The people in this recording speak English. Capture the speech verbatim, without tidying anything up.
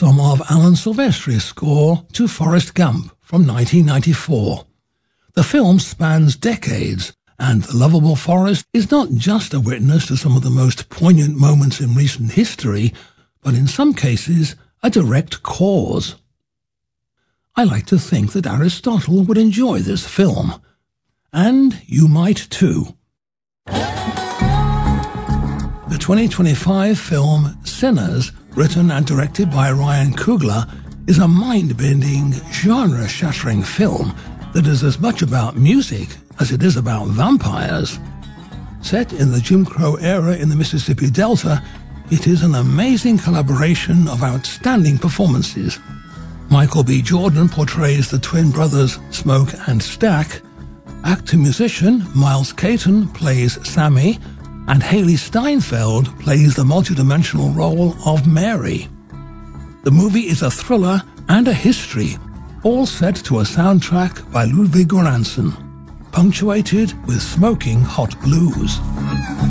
some of Alan Silvestri's score to Forrest Gump from nineteen ninety-four. The film spans decades, and The Lovable Forrest is not just a witness to some of the most poignant moments in recent history, but in some cases a direct cause. I like to think that Aristotle would enjoy this film. And you might too. The twenty twenty-five film Sinners, written and directed by Ryan Coogler, is a mind-bending, genre-shattering film that is as much about music as it is about vampires. Set in the Jim Crow era in the Mississippi Delta, it is an amazing collaboration of outstanding performances. Michael B. Jordan portrays the twin brothers Smoke and Stack, actor-musician Miles Caton plays Sammy, and Haley Steinfeld plays the multidimensional role of Mary. The movie is a thriller and a history, all set to a soundtrack by Ludwig Göransson, punctuated with smoking hot blues.